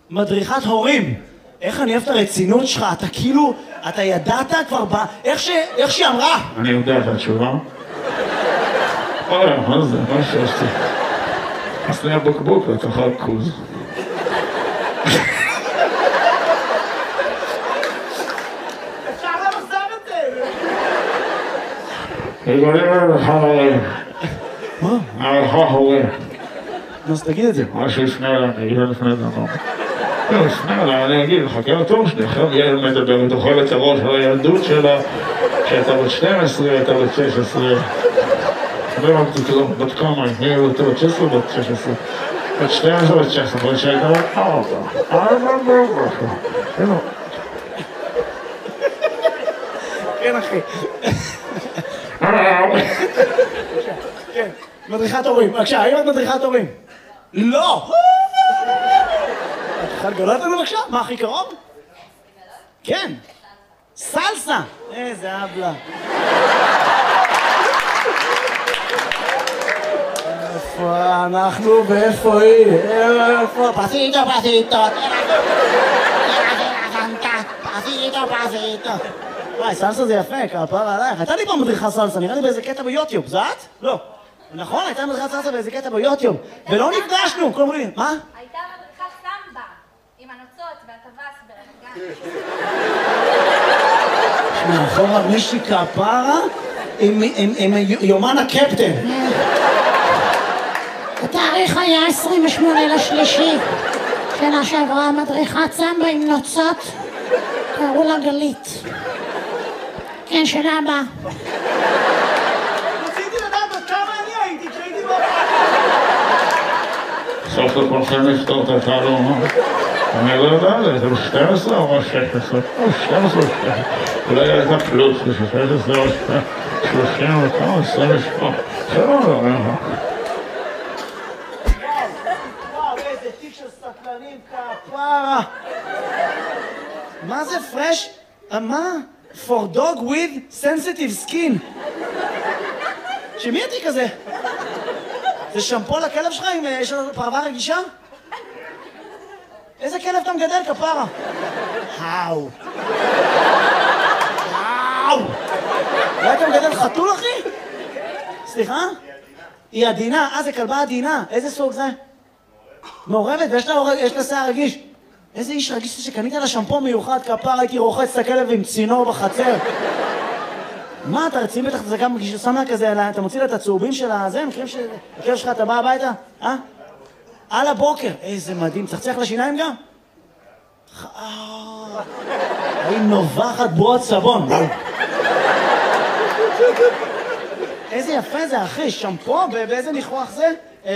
מדריכת הורים. איך אני אוהב את הרצינות שלך, אתה כאילו, אתה ידעת כבר איך שהיא אמרה. אני יודע את התשובה. אוי, מה זה? מה שעשתי? עשני הבוקבוק לתוכל קוז. אפשר למחזר את זה. עיגולים לך הורים. מה? לך הורים. אז תגיד את זה. מה שיפנה אליי, אני אגיד לפני דבר. לא, יפנה אליי, אני אגיד, חכה לתור שלי, עכשיו ילד מדבר, ותאכל את הראש על הילדות שלה, שהייתה בת 12, הייתה בת 16. לא אמרתי כלום, בת כמה, היא הייתה בת 16 או בת 16? בת 12 או בת 16, אבל שהייתה בת 4. 4. כן, אחי. כן, מדריכת הורים. בבקשה, האם את מדריכת הורים? לא! את יכולה לגלות לנו בבקשה? מה הכי קרוב? כן. סלסה! איזה אבלה. איפה אנחנו ואיפה היא? איפה? פסיטו, פסיטו. פסיטו. וואי, סלסה זה יפה, כפרה עלייך. הייתה לי פעם מדריכה סלסה, נראה לי באיזה קטע ביוטיוב. זה את? לא. נכון, הייתה מדריכת סלסה באיזה קטע ביוטיוב. ולא נפגשנו, כלום לי. מה? הייתה מדריכת סמבה, עם הנוצות והטווס ברמת גן. מאחורה מישהי כפרה עם יומן הקפטן. התאריך היה 28/3. שנה שעברה מדריכת סמבה עם נוצות. קראו לה גלית. כן, שנה הבאה. רציתי לדעת עוד כמה אני הייתי כשהייתי בו. סוף לכולכם לפתור את התעלומה. אני לא יודע, זה 12 או 16? או 12 או 16. אולי הייתה פלוס, 16 או 30 או כמה, 28. זה לא יודע. וואו, איזה תיק של סטלנים, כפרה. מה זה פרש? מה? For dog with sensitive skin. שמי התיק הזה? זה שמפו לכלב שלך אם יש לנו פרווה רגישה? איזה כלב אתה מגדל, כפרה? האו. האו. אולי אתה מגדל חתול, אחי? סליחה? היא עדינה. זה כלבה עדינה. איזה סוג זה? מעורבת, ויש לה שיער רגיש. איזה איש רגיש שקנית לה שמפו מיוחד, כפרה, הייתי רוחץ את הכלב עם צינור בחצר. מה, אתה רציני בטח, זה גם שם לה כזה, אתה מוציא לה את הצהובים של הזה, מכירים שהכלב שלך, אתה בא הביתה? על הבוקר. איזה מדהים, צחצח לשיניים גם? היא נובחת בועות סבון. איזה יפה זה, אחי, שמפו, באיזה ניחוח זה?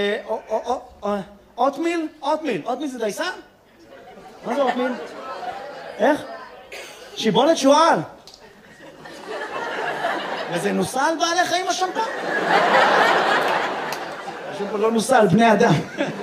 אוטמיל? אוטמיל זה דייסה? מה זה אוטמיל? איך? שיבולת שועל. וזה נוסע על בעלי חיים השמפו? השמפו לא נוסע על בני אדם.